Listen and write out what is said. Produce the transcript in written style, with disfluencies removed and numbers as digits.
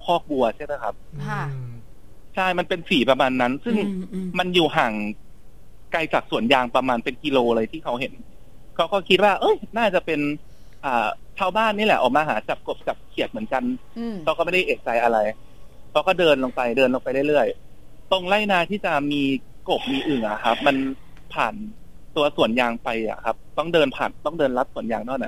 อกวัวใช่ไหมครับค่ะใช่มันเป็นสีประมาณนั้นซึ่งมันอยู่ห่างไกลจากสวนยางประมาณเป็นกิโลเลยที่เขาเห็นเขาก็คิดว่าน่าจะเป็นชาวบ้านนี่แหละออกมาหาจับกบจับเขียดเหมือนกันเขาก็ไม่ได้เอะใจอะไรเขาก็เดินลงไปเรื่อยๆตรงไร่นาที่จะมีกบมีอึ่งอะครับมันผ่านตัวสวนยางไปอะครับต้องเดินลัดสวนยางเท่านั้น